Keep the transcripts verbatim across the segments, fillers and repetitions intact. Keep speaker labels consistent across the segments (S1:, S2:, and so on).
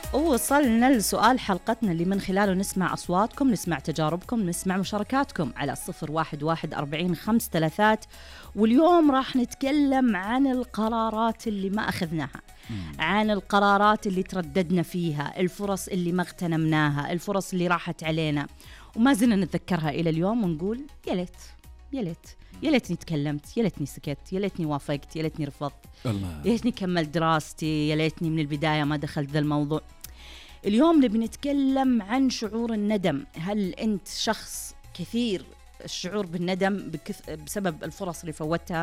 S1: وصلنا لسؤال حلقتنا اللي من خلاله نسمع أصواتكم، نسمع تجاربكم، نسمع مشاركاتكم على صفر واحد واحد أربعين خمس ثلاثات. واليوم راح نتكلم عن القرارات اللي ما أخذناها، عن القرارات اللي ترددنا فيها، الفرص اللي ما اغتنمناها، الفرص اللي راحت علينا وما زلنا نتذكرها إلى اليوم ونقول يا ليت يا ليت يا ليتني تكلمت، يا ليتني سكت، يا ليتني وافقت، يا ليتني رفضت،
S2: الله.
S1: يا ليتني كملت دراستي، يا ليتني من البداية ما دخلت ذا الموضوع. اليوم نبي نتكلم عن شعور الندم. هل أنت شخص كثير الشعور بالندم بسبب الفرص اللي فوتها؟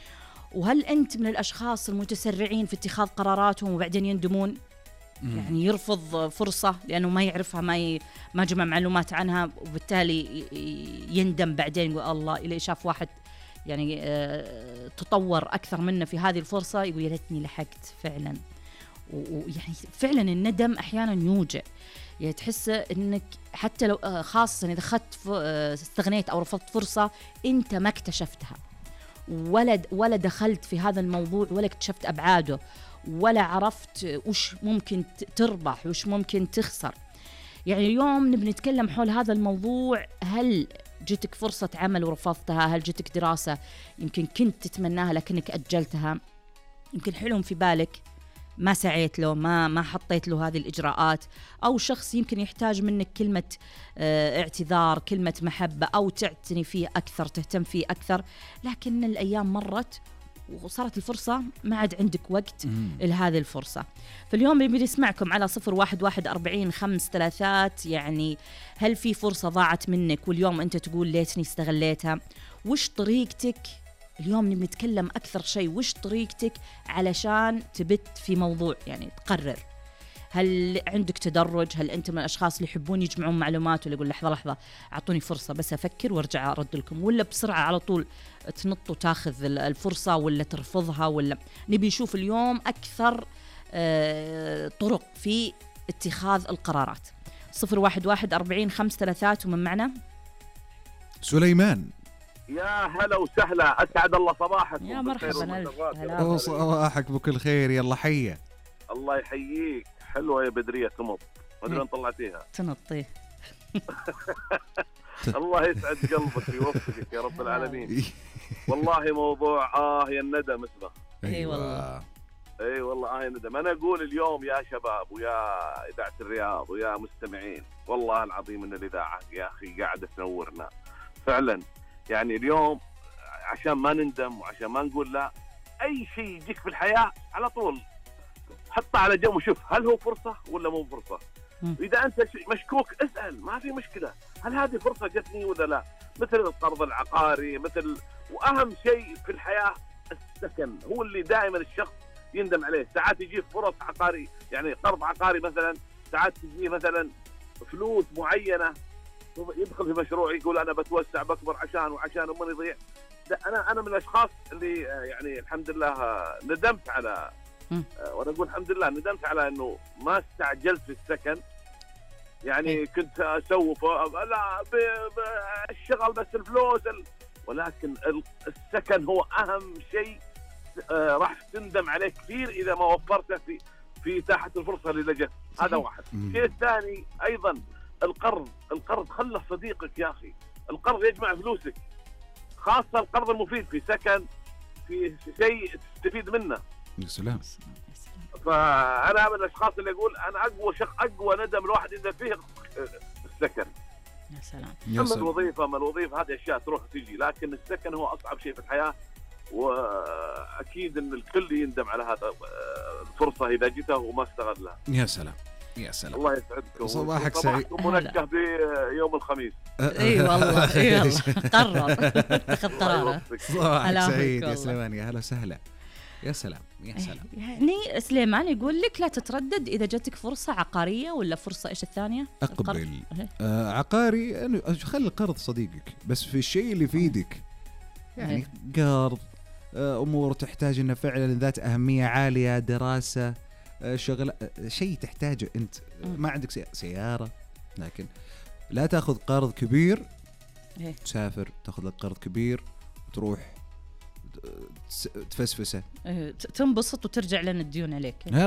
S1: وهل أنت من الأشخاص المتسرعين في اتخاذ قراراتهم وبعدين يندمون؟ يعني يرفض فرصة لأنه ما يعرفها، ما ي... ما جمع معلومات عنها، وبالتالي يندم بعدين يقول الله إلى شاف واحد يعني آه تطور أكثر منه في هذه الفرصة يقول يا ليتني لحقت فعلا. ويعني فعلا الندم أحيانا يوجع، يعني تحس إنك حتى لو آه خاصة إذا أخذت آه استغنيت أو رفضت فرصة أنت ما اكتشفتها ولا ولا دخلت في هذا الموضوع ولا اكتشفت أبعاده ولا عرفت وش ممكن تربح وش ممكن تخسر. يعني اليوم نبي نتكلم حول هذا الموضوع. هل جتك فرصة عمل ورفضتها؟ هل جتك دراسة يمكن كنت تتمناها لكنك أجلتها؟ يمكن حلم في بالك ما سعيت له، ما ما حطيت له هذه الإجراءات، أو شخص يمكن يحتاج منك كلمة اه اعتذار، كلمة محبة، أو تعتني فيه أكثر، تهتم فيه أكثر، لكن الأيام مرت وصارت الفرصة ما عاد عندك وقت لهذه الفرصة. فاليوم نبي نسمعكم على صفر واحد واحد أربعين خمس ثلاثات. يعني هل في فرصة ضاعت منك واليوم أنت تقول ليتني استغليتها؟ وش طريقتك اليوم؟ نبي نتكلم أكثر شيء وش طريقتك علشان تبت في موضوع، يعني تقرر. هل عندك تدرج؟ هل أنت من الأشخاص اللي يحبون يجمعون معلومات ولا يقول لحظة لحظة أعطوني فرصة بس أفكر وارجع أرد لكم، ولا بسرعة على طول تنط وتاخذ الفرصة ولا ترفضها؟ ولا نبي نشوف اليوم أكثر آه طرق في اتخاذ القرارات. صفر واحد واحد أربعين خمس ثلاثات. ومن معنا
S2: سليمان.
S3: يا هلا وسهلا، أسعد الله صباحك.
S1: يا مرحبا،
S2: هلا صباحك بكل خير. يلا حيا.
S3: الله يحييك. حلوة يا بدرية تمط، ما أدري وين طلعتيها.
S1: تنطيه.
S3: الله يسعد قلبك ويوفقك يا رب العالمين. والله موضوع آه يا الندم اسمه.
S1: اي والله
S3: اي والله آه يا الندم. أنا أقول اليوم يا شباب ويا إذاعة الرياض ويا مستمعين، والله العظيم إن الإذاعة يا أخي قاعدة تنورنا فعلا. يعني اليوم عشان ما نندم وعشان ما نقول لا، أي شيء يجيك في الحياة على طول حطه على جنب وشوف هل هو فرصة ولا مو فرصة. إذا أنت مشكوك اسأل، ما في مشكلة، هل هذه فرصة جتني ولا لا؟ مثل القرض العقاري، مثل وأهم شيء في الحياة السكن، هو اللي دائما الشخص يندم عليه. ساعات يجيه فرص عقاري، يعني قرض عقاري مثلا، ساعات تجيه مثلا فلوس معينة، يدخل في مشروع يقول أنا بتوسع بكبر عشان وعشان ومن يضيع. أنا أنا من الأشخاص اللي يعني الحمد لله ندمت على وانا اقول الحمد لله ندمت على انه ما استعجلت في السكن. يعني كنت اسوف لا الشغل بس الفلوس ال... ولكن السكن هو اهم شيء راح تندم عليه كثير اذا ما وفرته في في تحت الفرصه اللي لقيت. هذا واحد. الشيء الثاني ايضا القرض. القرض خله صديقك يا اخي. القرض يجمع فلوسك، خاصه القرض المفيد في سكن، في شيء تستفيد منه.
S2: يا سلام.
S3: فأنا من الأشخاص اللي يقول أنا أقوى شخص أقوى ندم الواحد إذا فيه السكن.
S1: يا سلام.
S3: أما الوظيفة ما الوظيفة هذه أشياء تروح تيجي، لكن السكن هو أصعب شيء في الحياة. وأكيد إن الكل يندم على هذا الفرصة إذا جته وما استغلها.
S2: يا سلام يا سلام.
S3: الله يسعدكم.
S2: صباحك سعيد.
S3: منكه بيوم الخميس.
S1: اي والله اي والله قرر اتخذ قراره.
S2: صباحك سعيد يا سليمان. يا هلا وسهلا. يا سلام يا سلام.
S1: يعني سليمان يقول لك لا تتردد إذا جاتك فرصة عقارية ولا فرصة إيش الثانية؟
S2: أقبل. آه عقاري، خلي القرض صديقك بس في الشيء اللي في يدك. يعني قرض، آه أمور تحتاج إنه فعلا ذات أهمية عالية، دراسة، آه شغل، آه شيء تحتاجه أنت. ما عندك سيارة، لكن لا تأخذ قرض كبير تسافر تأخذ لك قرض كبير وتروح تفسفسه،
S1: تنبسط وترجع لنا الديون عليك.
S2: يلا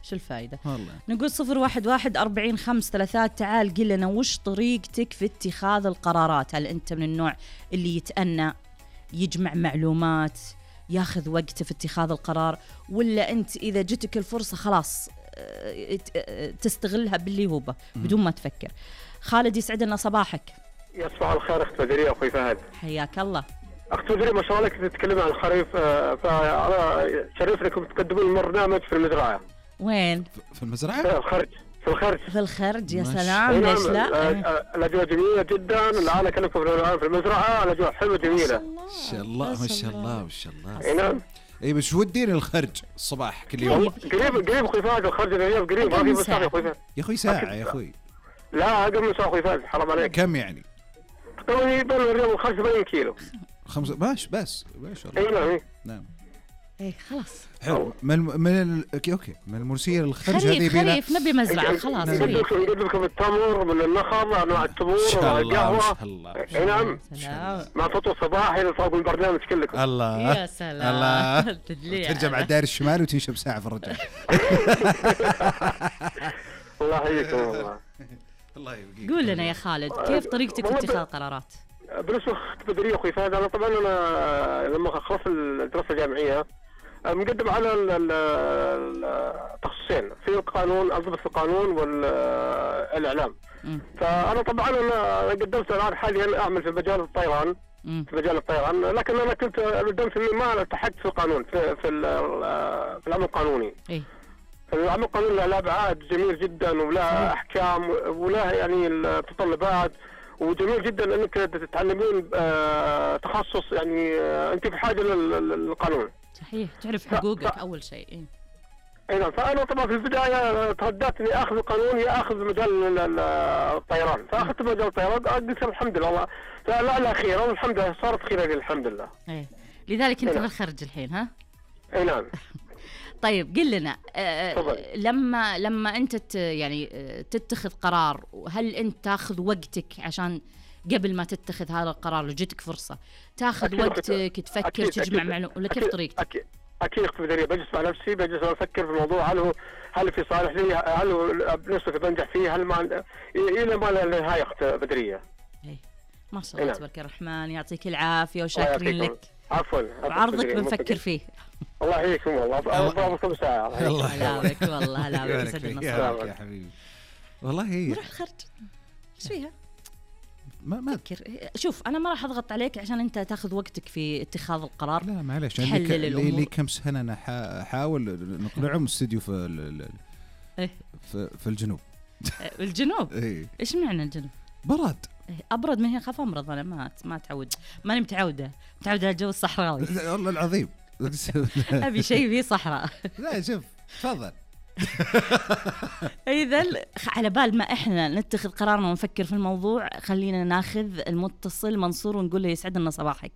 S1: شو الفائدة؟
S2: والله.
S1: نقول صفر واحد واحد أربعين خمس ثلاثات، تعال قل لنا وش طريقتك في اتخاذ القرارات. هل أنت من النوع اللي يتأنى، يجمع معلومات، ياخذ وقته في اتخاذ القرار، ولا أنت إذا جتك الفرصة خلاص تستغلها باللي هو بدون ما تفكر؟ خالد يسعد لنا صباحك.
S4: يا صباح الخير اخت بدريه اخوي فهد.
S1: حياك الله.
S4: اخت بدريه ما شاء الله كنت تتكلم عن الخريف، فانا شرف لكم تقدمون برنامج في المزرعه.
S1: وين؟
S2: في المزرعه؟
S4: في الخرج. في الخرج.
S1: في الخرج يا سلام. ليش لا؟
S4: الاجواء جميله جدا. الان اكلمكم في المزرعه، الاجواء حلوه جميله.
S2: ما شاء الله ما شاء الله ما شاء الله.
S4: اي نعم.
S2: اي بس ودينا الخرج الصباح كل يوم.
S4: قريب قريب اخوي فهد، الخرج الرياض قريب، ما في مسافه يا اخوي فهد.
S2: يا اخوي ساعه يا اخوي.
S4: لا اقل من ساعه اخوي فهد، حرام عليك.
S2: كم يعني؟
S4: تقريبا بين الرياض والخرج ثمانين كيلو.
S2: خمسة باش بس ما شاء الله.
S4: اي نعم.
S2: نعم.
S1: ايه خلاص.
S2: حلو. من من اوكي من المرسيه للخرج هذه
S1: بينا خريف نبي مزرعه خلاص.
S4: خريف نقدم لكم التمر من النخل، انواع التمور والقهوه. اي نعم. مع فطور صباحي لفوق البرنامج كلكم.
S2: الله
S1: يا سلام.
S2: الله. ترجع مع الدائري الشمالي وتنشب ساعه في الرجال.
S4: الله يحييكم والله.
S2: الله يبقيك.
S1: قول لنا يا خالد كيف طريقتك في اتخاذ القرارات؟
S4: بالنسبه اخت بدريه اخوي فهد، انا طبعا انا لما خلصت الدراسه الجامعيه مقدم على التخصصين في القانون، الضبط في القانون والاعلام. فانا طبعا انا قدمت الان حاليا اعمل في مجال الطيران. في مجال الطيران، لكن انا كنت قدمت اني ما التحقت في القانون في في, في العمل القانوني.
S1: اي
S4: العمل القانوني له ابعاد جميل جدا وله احكام وله يعني المتطلبات، وجميل جدا انك تتعلمين تخصص يعني انت في حاجه للقانون.
S1: صحيح، تعرف حقوقك ف... اول شيء. اي
S4: اي نعم. فانا طبعا في البدايه ترددت اني اخذ القانون يا اخذ مجال الطيران، فاخذت مجال الطيران قلت الحمد لله، فلا الاخيره والحمد لله صارت خير لي الحمد لله.
S1: اي لذلك انت في الخرج الحين ها؟
S4: اي نعم.
S1: طيب قل لنا آه لما لما انت يعني تتخذ قرار، هل انت تاخذ وقتك عشان قبل ما تتخذ هذا القرار لو جتك فرصة تاخذ وقتك تفكر أكيد تجمع معلومات ولا كيف طريقتك؟
S4: أكيد أكيد أخت بدرية بجلس مع نفسي، بجلس أفكر في الموضوع، هل هو هل في صالح لي، هل هو بنسبة بنجح فيه، هل ما إلى ما لا نهاية أخت بدرية.
S1: إيه ما شاء الله تبارك الرحمن، يعطيك العافية وشاكرين لك.
S4: عفوا.
S1: وعرضك بنفكر فيه.
S4: الله يحييكم والله. أبغى ساعة.
S2: الله
S1: يحييك والله. لا يسعد النصر
S2: يا حبيبي. والله هي
S1: نروح الخرج ايش فيها؟
S2: ما ما
S1: فكر. شوف انا ما راح اضغط عليك عشان انت تاخذ وقتك في اتخاذ القرار.
S2: لا معلش، لي لي كم سنه انا احاول نقنعهم استوديو في ال
S1: إيه؟
S2: في في الجنوب.
S1: الجنوب؟
S2: إيه؟
S1: ايش معنى الجنوب؟
S2: برد.
S1: ابرد من هنا، خاف امرض انا، ما ما تعود، ماني متعوده متعوده على الجو الصحراوي.
S2: والله العظيم.
S1: ابي شيء فيه صحراء.
S2: لا شوف تفضل.
S1: إذا على بال ما إحنا نتخذ قرارنا ونفكر في الموضوع، خلينا ناخذ المتصل منصور ونقول له يسعد لنا صباحك.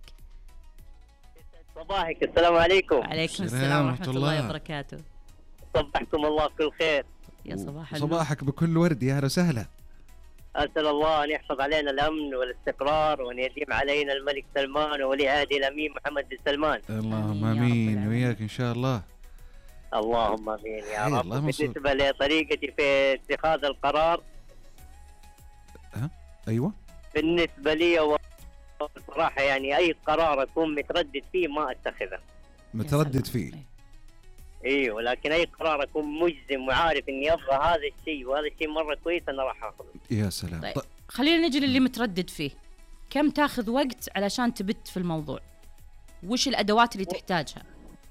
S5: صباحك. السلام عليكم.
S1: وعليكم السلام ورحمة الله وبركاته.
S5: صبحكم الله بكل خير.
S1: يا صباح
S2: صباحك بكل ورد، يا أهلا وسهلا.
S5: أسأل الله أن يحفظ علينا الأمن والاستقرار وأن يديم علينا الملك سلمان وولي عهده الأمين محمد بن سلمان.
S2: اللهم آمين وياك إن شاء الله.
S5: اللهم امين يا رب. بالنسبه لطريقتي في اتخاذ القرار،
S2: ها ايوه
S5: بالنسبه لي صراحه يعني اي قرار اكون متردد فيه ما اتخذه.
S2: متردد فيه؟
S5: ايوه، ولكن اي قرار اكون مجزم وعارف اني ابغى هذا الشيء وهذا الشيء مره كويس انا راح اخذه.
S2: يا سلام.
S1: طيب. خلينا نجي للي متردد فيه، كم تاخذ وقت علشان تبت في الموضوع؟ وش الادوات اللي تحتاجها؟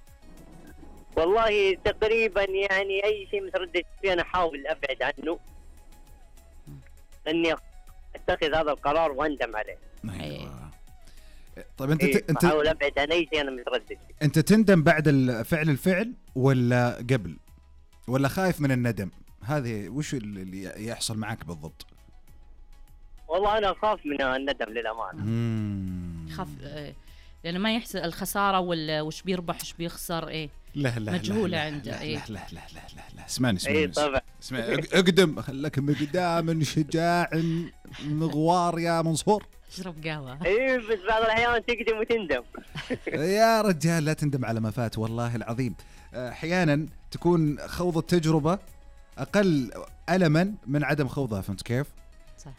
S5: والله تقريبا يعني اي شيء متردد فيه انا احاول ابعد عنه، اني اتخذ هذا القرار واندم عليه.
S2: ايوه. طيب انت
S5: إيه
S2: انت
S5: احاول ابعد عن اي شيء انا متردد فيه.
S2: انت تندم بعد فعل الفعل ولا قبل؟ ولا خايف من الندم؟ هذه وش اللي يحصل معك بالضبط؟
S5: والله انا اخاف من الندم للامانه.
S2: امم
S1: خاف لأنه ما يحسب الخسارة ولا وش بيربح وش بيخسر. إيه
S2: لا لا
S1: مجهولة
S2: لا
S1: عنده.
S2: لا
S1: إيه
S2: لا لا لا لا لا لا اسمعني اسمعني.
S5: إيه طبعا.
S2: اسمعني اقدم، خلك مقدام شجاع مغوار يا منصور.
S1: اشرب قهوة.
S5: اي بس بعض الأحيان تقدم وتندم.
S2: يا رجال لا تندم على ما فات والله العظيم. أحيانا تكون خوض التجربة أقل ألما من عدم خوضها، فهمت كيف؟
S1: صح.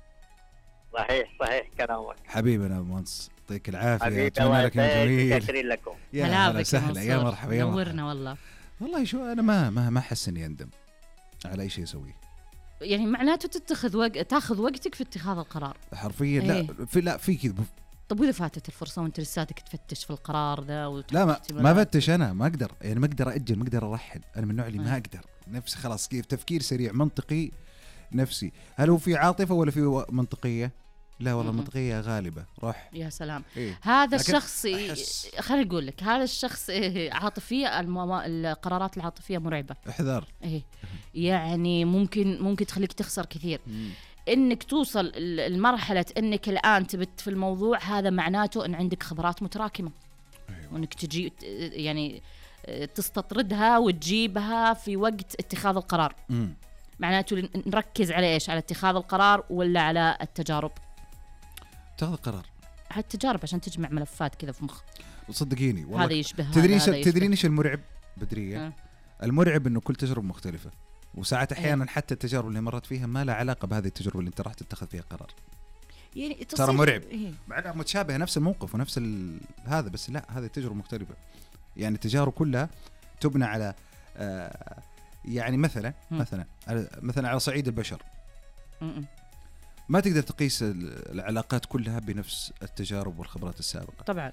S5: صحيح صحيح كلامك
S2: حبيبنا أبو منص يعطيك العافية.
S5: حبيبي
S2: أتمنى لك يوم جميل.
S5: شاكرين لكم.
S2: يا هلا سهلا، يا مرحبا يا مرحبا.
S1: نورنا والله.
S2: والله شو أنا ما ما ما أحس إني أندم على أي شيء أسويه.
S1: يعني معناته تتخذ وقت، تاخذ وقتك في اتخاذ القرار
S2: حرفيا. لا
S1: ايه.
S2: في لا في كذا.
S1: طب وإذا فاتت الفرصة وأنت لساتك تفتش في القرار ذا؟
S2: لا ما ما فتش، أنا ما أقدر، يعني ما أقدر أجل، ما أقدر أرحل. أنا من النوع اللي ما أقدر نفسي خلاص كيف تفكير سريع منطقي نفسي. هل هو في عاطفة ولا في منطقية؟ لا والله منطقية غالبة. روح
S1: يا سلام.
S2: إيه؟
S1: هذا الشخص
S2: أحس...
S1: خليني أقول لك، هذا الشخص عاطفية، المو... القرارات العاطفية مرعبة.
S2: احذر.
S1: إيه يعني ممكن ممكن تخليك تخسر كثير. مم. إنك توصل المرحلة إنك الآن تبت في الموضوع، هذا معناته إن عندك خبرات متراكمة. أيوة. وإنك تجي يعني تستطردها وتجيبها في وقت اتخاذ القرار. مم. معناته نركز على إيش؟ على اتخاذ القرار ولا على التجارب؟
S2: اتخاذ القرار.
S1: على التجارب عشان تجمع ملفات كذا في مخ.
S2: وصدقيني والله
S1: هذا يشبه.
S2: تدرين تدرين إيش المرعب بدرية؟ أه. المرعب إنه كل تجربة مختلفة، وساعات أحيانا أه. حتى التجارب اللي مرت فيها ما لها علاقة بهذه التجربة اللي أنت راح تتخذ فيها قرار.
S1: يعني
S2: ترى مرعب. إيه؟ مع أنها متشابهة نفس الموقف ونفس هذا، بس لا هذه التجربة مختلفة. يعني التجارب كلها تبنى على آه يعني مثلا م. مثلا مثلا على صعيد البشر م. ما تقدر تقيس العلاقات كلها بنفس التجارب والخبرات السابقة.
S1: طبعا.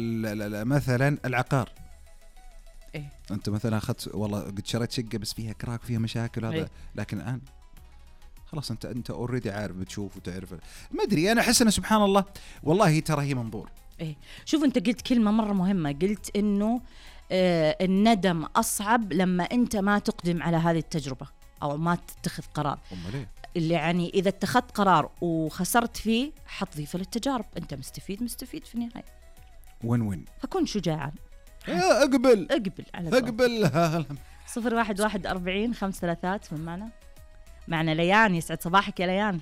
S2: مثلا العقار.
S1: إيه؟
S2: أنت مثلا أخذت والله قد شريت شقة بس فيها كراك فيها مشاكل هذا. إيه؟ لكن الآن خلاص أنت أنت أوريدي عارف، بتشوف وتعرف. ما أدري أنا أحس أنه سبحان الله والله ترى هي منظور.
S1: إيه شوف أنت قلت كلمة مرة مهمة، قلت إنه آه الندم أصعب لما أنت ما تقدم على هذه التجربة أو ما تتخذ قرار.
S2: أمال
S1: اللي يعني إذا اتخذت قرار وخسرت فيه حتضيف للتجارب، أنت مستفيد مستفيد في النهاية.
S2: وين وين.
S1: فكون شجاعا.
S2: يا أقبل
S1: أقبل على
S2: أقبل.
S1: صفر واحد واحد أربعين خمس ثلاثات من معنا. معنا ليان، يسعد صباحك يا ليان.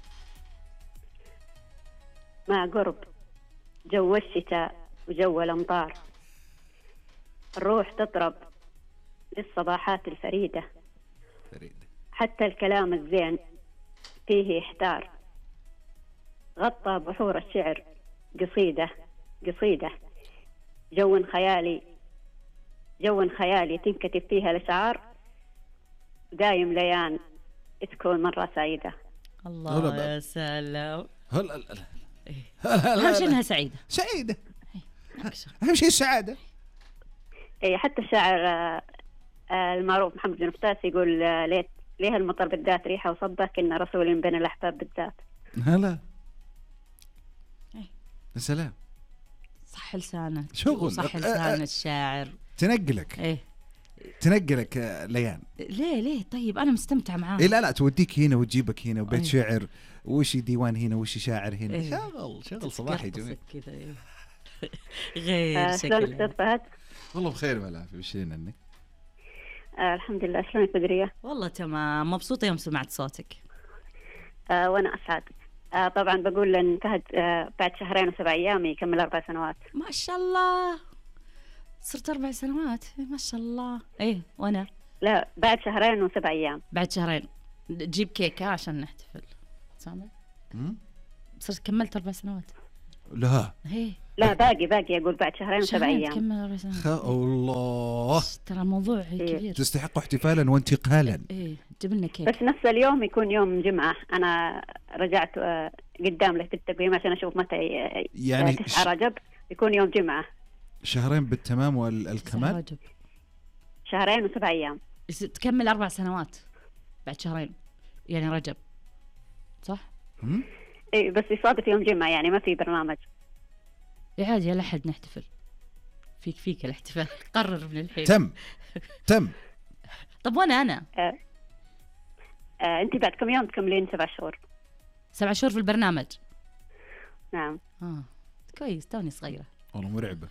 S6: مع قرب جو الشتاء وجو الأمطار، الروح تطرب للصباحات الفريدة، حتى الكلام الزين فيه يحتار، غطى بحور الشعر قصيدة قصيدة، جو خيالي جو خيالي تنكتب فيها الأشعار، دايم ليان تكون مرة سعيدة.
S1: الله يا سلام.
S2: هلا
S1: أهم شيء إنها سعيدة.
S2: سعيدة أهم شيء السعادة.
S6: إيه حتى الشاعر المعروف محمد بن فتاس يقول ليه ليه المطر بالذات ريحة وصبة كنا رسول بين الأحباب بالذات.
S2: هلا السلام.
S1: صح لسانه
S2: شغل.
S1: صح لسان الشاعر.
S2: تنقلك.
S1: إيه
S2: تنقلك ليان.
S1: ليه ليه طيب أنا مستمتع معاه.
S2: إيه لا لا توديك هنا وتجيبك هنا وبيت أيه. شعر وش ديوان هنا وش شاعر هنا. إيه. شغل شغل صباحي جميل
S1: كذا. إيه. غير
S6: آه شكل.
S2: والله بخير والعافية. وشين عنك؟
S6: آه الحمد لله. شلونك بدرية؟
S1: والله تمام، مبسوطة يوم سمعت صوتك.
S6: آه وأنا أسعد. آه طبعا بقول إن انتهت آه بعد شهرين وسبع أيام يكمل أربع سنوات.
S1: ما شاء الله صرت أربع سنوات ما شاء الله. إيه وأنا
S6: لا بعد شهرين وسبع أيام.
S1: بعد شهرين تجيب كيكة عشان نحتفل. سامع؟ صرت كملت أربع سنوات.
S2: لا
S1: هي
S6: لا باقي باقي أقول بعد شهرين وسبع أيام.
S1: كمل أربع سنوات.
S2: الله
S1: ترى موضوع كبير. إيه.
S2: تستحق احتفالا وانتقالا.
S1: إيه جيب لنا كيك.
S6: بس نفس اليوم يكون يوم جمعة. أنا رجعت آه قدام له في التقويم عشان أشوف متى يعني تسعة ش... رجب يكون يوم جمعة.
S2: شهرين بالتمام والكمال.
S6: شهرين وسبع أيام.
S1: تكمل أربع سنوات بعد شهرين يعني رجب صح؟
S2: هم؟
S6: إيه بس يصادف يوم جمعة يعني ما في برنامج.
S1: يا عادي يلا حد نحتفل. فيك فيك الاحتفال. قرر من الحين.
S2: تم تم.
S1: طب وأنا أنا
S6: آه. آه أنت بعد كم يوم تكملين سبع شهور.
S1: سبع شهور في البرنامج.
S6: نعم.
S1: آه كويس توني صغيرة.
S2: والله مرعبة.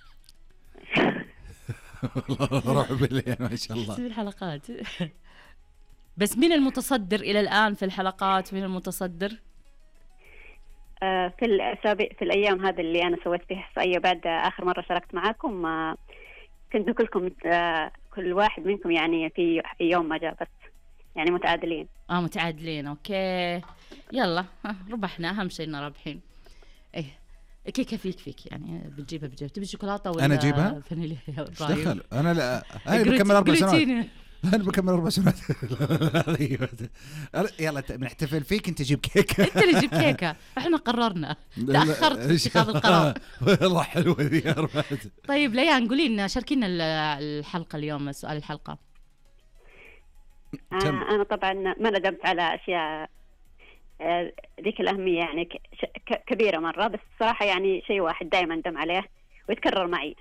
S2: روح بالليل ما شاء الله.
S1: في الحلقات. بس مين المتصدر إلى الآن في الحلقات؟ مين المتصدر؟
S6: في الأسابيع في الأيام هذه اللي أنا سويت فيها إحصائية بعد آخر مرة شاركت معاكم، كنتوا كلكم كل واحد منكم يعني في يوم ما جاء، بس يعني متعادلين.
S1: اه متعادلين، اوكي يلا ربحنا، اهم شيء اننا رابحين. ايه كيكه فيك فيك يعني بتجيبها بتجيبها. تبي شوكولاته ولا
S2: انا اجيبها
S1: فانيليا؟
S2: ايش دخل؟ انا لا انا بكمل اربع سنوات انا بكمل اربع سنوات يلا بنحتفل فيك، انت جيب كيكه.
S1: انت اللي جيب كيكه، احنا قررنا، تاخرت في اتخاذ القرار.
S2: والله حلوه ذي.
S1: طيب ليان قولي لنا، شاركينا الحلقه اليوم، سؤال الحلقه.
S6: آه أنا طبعا ما ندمت على أشياء ذيك الأهمية يعني كبيرة مرة، بس صراحة يعني شيء واحد دائما ندم عليه ويتكرر معي.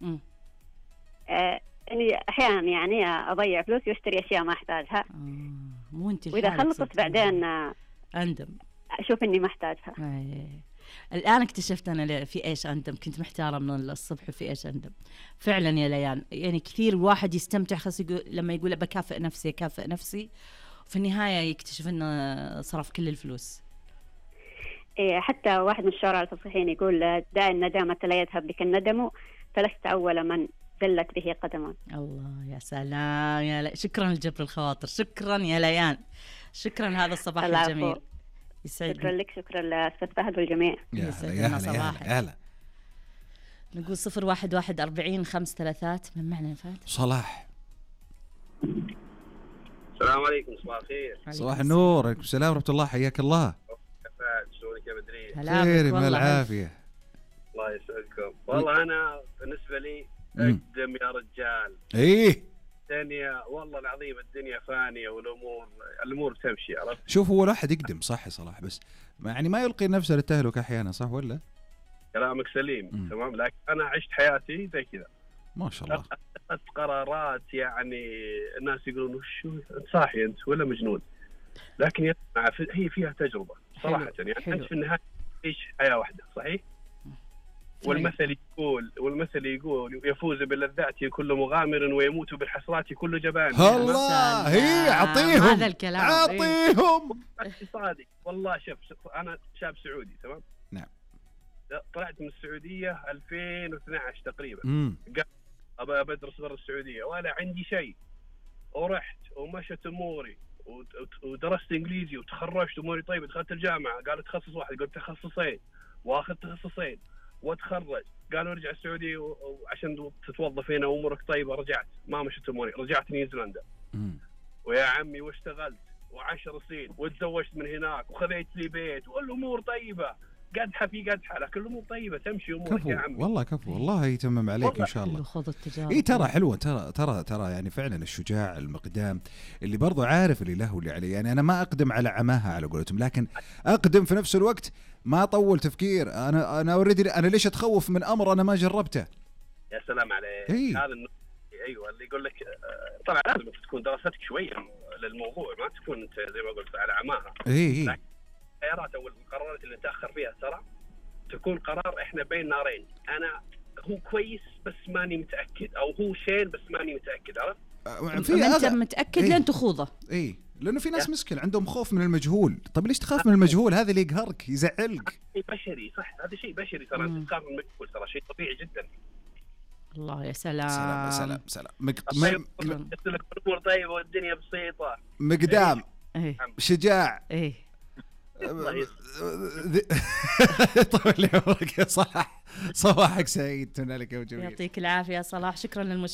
S6: آه إني أحيانا يعني أضيع فلوس واشتري أشياء ما أحتاجها.
S1: آه مو أنت
S6: وإذا خلصت بعدين
S1: أندم،
S6: أشوف إني ما أحتاجها.
S1: أيه. الآن اكتشفت أنا في إيش أندم، كنت محتارة من الصبح في إيش أندم فعلا يا ليان. يعني كثير الواحد يستمتع خاص يقول لما يقول بكافئ نفسي كافئ نفسي، وفي النهاية يكتشف إنه صرف كل الفلوس.
S6: إيه حتى واحد من الشعراء الفصيحين يقول داء الندامة لا يذهب بك الندم، فلست أول من دلت به قدما.
S1: الله يا سلام يا لا. شكرا لجبر الخواطر، شكرا يا ليان، شكرا هذا الصباح الجميل.
S6: شكرا لك، شكرا لأستاذ فهد والجميع.
S2: يا هلا يا هلا.
S1: نقول صفر واحد واحد أربعين خمس ثلاثات. من معنا فهد؟
S2: صلاح.
S7: السلام عليكم. صباح الخير.
S2: صباح النور. عليكم السلام ورحمة الله. حياك الله.
S7: فهد شلونك يا بدري؟
S2: خير ما العافية.
S7: الله يسعدكم. والله أنا بالنسبة لي أقدم يا رجال.
S2: إيه
S7: الدنيا والله العظيم الدنيا فانية والأمور الأمور تمشي، عرفت؟
S2: شوف هو الواحد يقدم صح يا صلاح، بس يعني ما يلقي نفسه للتهلكة أحيانا، صح ولا؟
S7: كلامك سليم.
S2: م.
S7: تمام، لكن أنا عشت حياتي زي كذا
S2: ما شاء الله.
S7: أخذت قرارات يعني الناس يقولون وش أنت صاحي أنت ولا مجنون، لكن يا هي فيها تجربة صراحة. يعني أنت في النهاية تعيش حياة واحدة، صحيح؟ والمثل يقول والمثل يقول يفوز باللذات كل مغامر ويموت بالحسرات كل جبان.
S2: الله هي عطيهم
S1: هذا الكلام،
S2: عطيهم.
S7: صادق والله. شوف أنا شاب سعودي، تمام؟
S2: نعم.
S7: طلعت من السعودية ألفين واثني عشر تقريبا.
S2: قال
S7: أبى بدرس برا السعودية ولا عندي شيء، ورحت ومشت أموري ودرست إنجليزي وتخرجت أموري طيبة. دخلت الجامعة قالوا تخصص واحد، قلت تخصصين وأخذ تخصصين وتخرج. قالوا رجع السعودية وعشان تتوظف هنا وأمورك طيبة. رجعت ما مشت أموري، رجعت نيوزيلندا ويا عمي واشتغلت وعشر سنين وتزوجت من هناك وخذيت لي بيت والأمور طيبة. قدحة في قدحة لكن الأمور طيبة تمشي أمورك يا عمي.
S2: والله كفو، والله يتمم عليك إن شاء الله.
S1: خذ التجارب.
S2: إيه ترى حلوة، ترى ترى ترى يعني فعلا الشجاع المقدام اللي برضو عارف اللي له واللي عليه. يعني أنا ما أقدم على عماها على قولتهم، لكن أقدم في نفس الوقت ما أطول تفكير. أنا أنا أريد أنا ليش أتخوف من أمر أنا ما جربته.
S7: يا سلام عليك.
S2: إيه؟
S7: هذا أيوة اللي يقول لك طبعا لازم تكون دراستك شوية للموضوع، ما تكون أنت زي ما قلت على عماها.
S2: إيه إيه.
S7: الخيارات أو القرارات اللي تأخر فيها ترى تكون قرار إحنا بين نارين. أنا هو كويس بس ماني متأكد، أو هو شين بس ماني متأكد، عرفت؟
S1: أنت متأكد
S2: إيه؟
S1: لين تخوضه.
S2: إيه لأنه في ناس مسكين عندهم خوف من المجهول. طب ليش تخاف من المجهول؟ هذا اللي يقهرك يزعلك.
S7: شيء بشري، صح، هذا شيء بشري ترى. أنت تخاف من المجهول ترى شيء طبيعي جدا.
S1: الله يا سلام
S2: سلام سلام سلام. مق...
S7: طيب لك الأمور طيبة والدنيا بسيطة.
S2: مقدام.
S1: إيه؟
S2: شجاع.
S1: إيه
S2: طول عمرك يا صلاح، صباحك سعيد. هنالك وجميل.
S1: يعطيك العافية يا صلاح، شكرا للمشاركة.